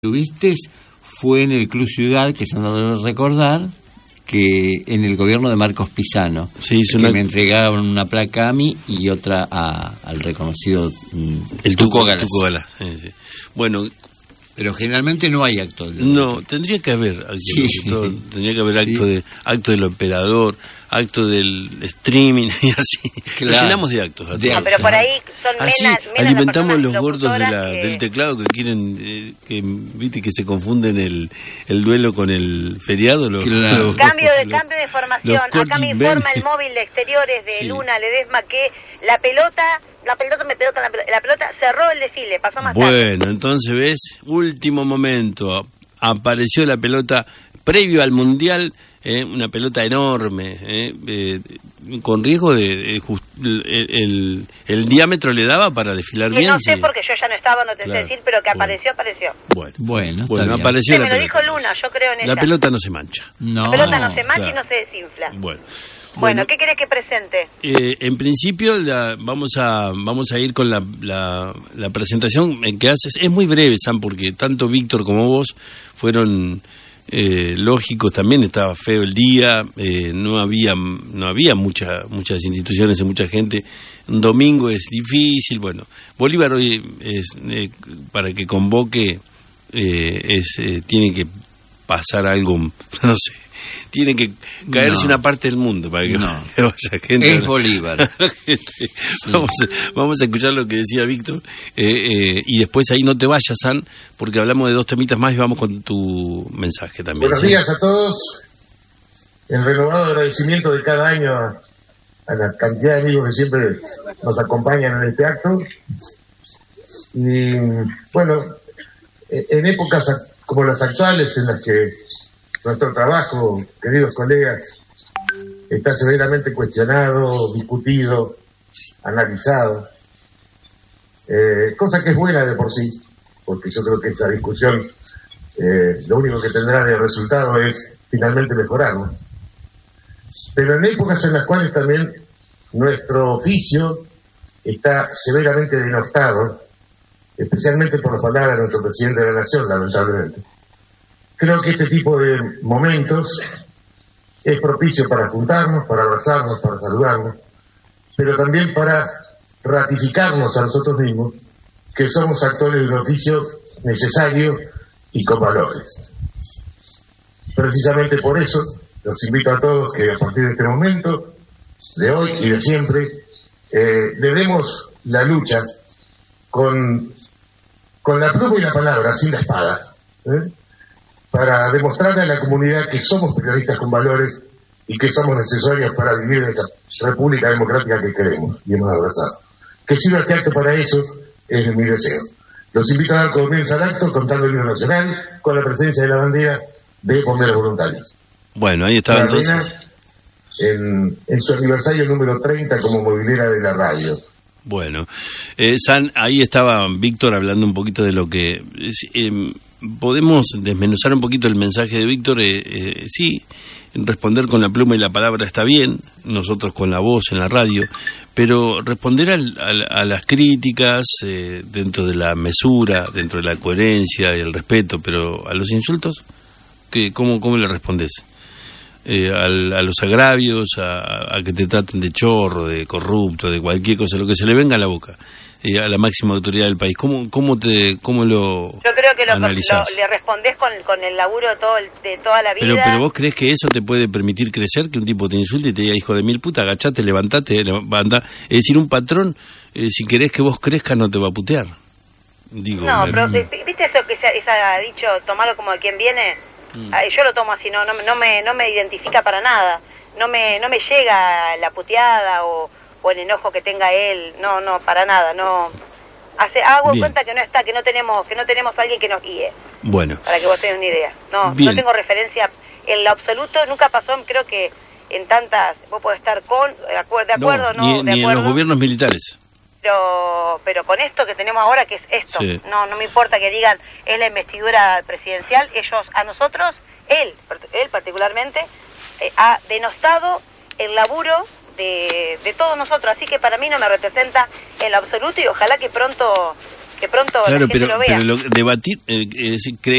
Tuviste fue en el Club Ciudad, que se nos debe recordar, que en el gobierno de Marcos Pisano, me entregaron una placa a mí y otra al reconocido el Tuco Galas. Sí. Bueno, pero generalmente no hay actos. No, tendría que haber tendría que haber acto del operador, acto del streaming y así. Claro. Nos llenamos de actos. No, pero por ahí son así menos alimentamos los gordos locutoras del teclado que quieren viste que se confunden el duelo con el feriado. Cambio de formación. Acá me informa el móvil de exteriores de Luna Ledesma que la pelota cerró el desfile, pasó más tarde. Bueno, entonces ves, último momento, apareció la pelota previo al Mundial, una pelota enorme, con riesgo de el diámetro le daba para desfilar que bien. No sé porque yo ya no estaba, no te sé decir, pero que apareció. Bueno, apareció la pelota. Me lo dijo Luna, yo creo en ella. La pelota no se mancha. La pelota no se mancha y no se desinfla. Bueno, ¿qué querés que presente? En principio vamos a ir con la presentación que haces. Es muy breve, Sam, porque tanto Víctor como vos fueron lógicos. También estaba feo el día, no había muchas instituciones y mucha gente. Un domingo es difícil. Bueno, Bolívar hoy para que convoque tiene que pasar algo, no sé. Tiene que caerse una parte del mundo para que vaya gente. Es Bolívar. Vamos a escuchar lo que decía Víctor y después ahí no te vayas, San, porque hablamos de dos temitas más y vamos con tu mensaje también. Buenos días a todos. El renovado agradecimiento de cada año a la cantidad de amigos que siempre nos acompañan en este acto. Y bueno, en épocas como las actuales en las que nuestro trabajo, queridos colegas, está severamente cuestionado, discutido, analizado, cosa que es buena de por sí, porque yo creo que esa discusión lo único que tendrá de resultado es finalmente mejorarlo. Pero en épocas en las cuales también nuestro oficio está severamente denostado, especialmente por las palabras de nuestro presidente de la Nación, lamentablemente. Creo que este tipo de momentos es propicio para juntarnos, para abrazarnos, para saludarnos, pero también para ratificarnos a nosotros mismos que somos actores de un oficio necesario y con valores. Precisamente por eso los invito a todos que a partir de este momento, de hoy y de siempre, le demos la lucha con la pluma y la palabra, sin la espada, para demostrarle a la comunidad que somos periodistas con valores y que somos necesarios para vivir en esta república democrática que queremos y hemos abrazado. Que sirva este acto para eso es mi deseo. Los invito a dar comienzo al acto contando el himno nacional con la presencia de la bandera de bomberos voluntarios. Bueno, ahí estaba entonces. En su aniversario número 30 como movilera de la radio. Bueno, San, ahí estaba Víctor hablando un poquito de lo que... podemos desmenuzar un poquito el mensaje de Víctor. Sí, responder con la pluma y la palabra está bien, nosotros con la voz en la radio, pero responder a las críticas dentro de la mesura, dentro de la coherencia y el respeto, pero a los insultos, ¿cómo le respondés? A los agravios, a que te traten de chorro, de corrupto, de cualquier cosa, lo que se le venga a la boca. A la máxima autoridad del país. ¿Cómo lo Yo creo que analizás? le respondés con el laburo de toda la vida. Pero vos crees que eso te puede permitir crecer, que un tipo te insulte y te diga hijo de mil puta, agachate, levantate, anda. Es decir, un patrón, si querés que vos crezcas, no te va a putear. Digo, pero ¿viste eso que se ha dicho, tomarlo como de quien viene? Yo lo tomo así, no me identifica para nada. No me llega la puteada o el enojo que tenga él, no, para nada, no. Hago cuenta que no tenemos a alguien que nos guíe. Bueno. Para que vos tengas una idea. No tengo referencia en lo absoluto, nunca pasó, creo que en tantas, vos podés estar de acuerdo, ni en los gobiernos militares. Pero con esto que tenemos ahora, que es esto, no me importa que digan, es la investidura presidencial, ellos, a nosotros, él particularmente, ha denostado el laburo de todos nosotros, así que para mí no me representa en lo absoluto y ojalá que pronto que pronto la gente lo vea. Pero debatir,